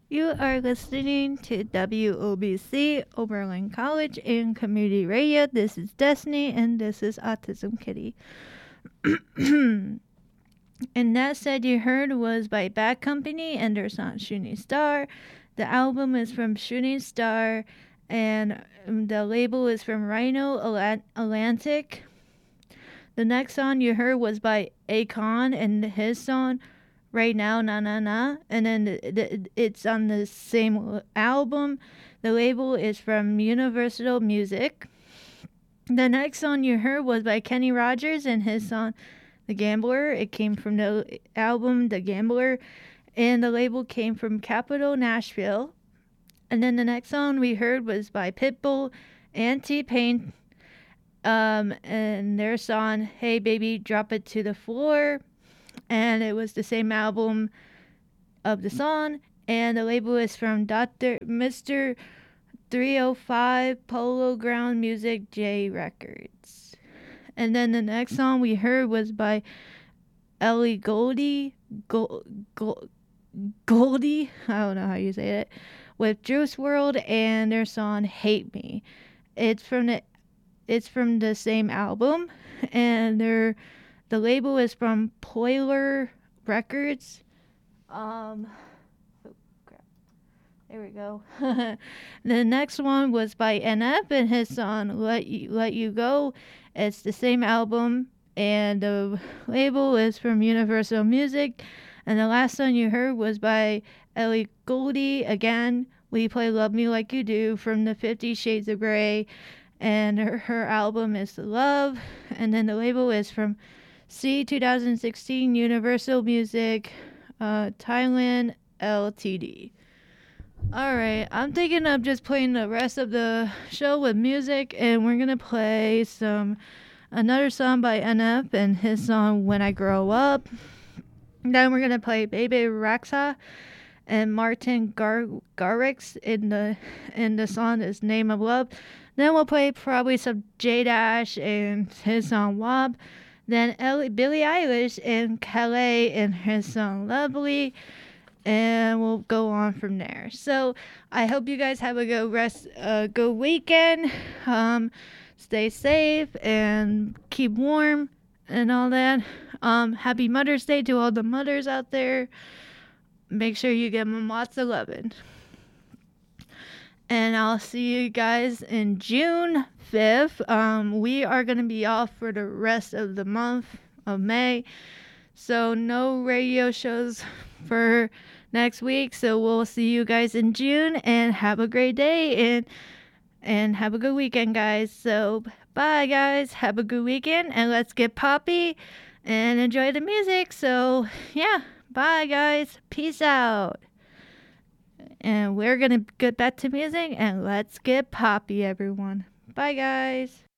You are listening to WOBC, Oberlin College and Community Radio. This is Destiny, and this is Autism Kitty. And that said you heard was by Bad Company and their song Shooting Star. The album is from Shooting Star, and the label is from Rhino Atlantic. The next song you heard was by Akon and his song Right Now Na Na Na, and then it's on the same album. The label is from Universal Music. The next song you heard was by Kenny Rogers and his song The Gambler. It came from the album The Gambler, and the label came from Capitol Nashville. And then the next song we heard was by Pitbull and T-Pain, and their song Hey Baby Drop It to the Floor, and it was the same album of the song, and the label is from Dr. Mr. 305 Polo Ground Music J Records. And then the next song we heard was by Ellie Goldie, Goldie, I don't know how you say it, with Juice WRLD and their song Hate Me. It's from the same album, and the label is from Poiler Records. Oh crap. There we go. The next one was by NF and his song Let You Go. It's the same album, and the label is from Universal Music. And the last song you heard was by Ellie Goldie. Again, We Play Love Me Like You Do from the 50 Shades of Grey. And her album is Love. And then the label is from C 2016 Universal Music, Thailand Ltd. Alright, I'm thinking of just playing the rest of the show with music, and we're gonna play another song by NF and his song When I Grow Up. Then we're gonna play Bebe Rexha and Martin Garrix in the song is Name of Love. Then we'll play probably some J Dash and his song WAP. Then Billie Eilish and Calais and his song Lovely. And we'll go on from there. So I hope you guys have a good weekend. Stay safe and keep warm and all that. Happy Mother's Day to all the mothers out there. Make sure you give them lots of loving. And I'll see you guys in June 5th. We are going to be off for the rest of the month of May. So no radio shows for next week. So we'll see you guys in June, and have a great day and have a good weekend, guys. So bye, guys. Have a good weekend, and let's get poppy and enjoy the music. So yeah, bye, guys. Peace out. And we're going to get back to music, and let's get poppy, everyone. Bye, guys.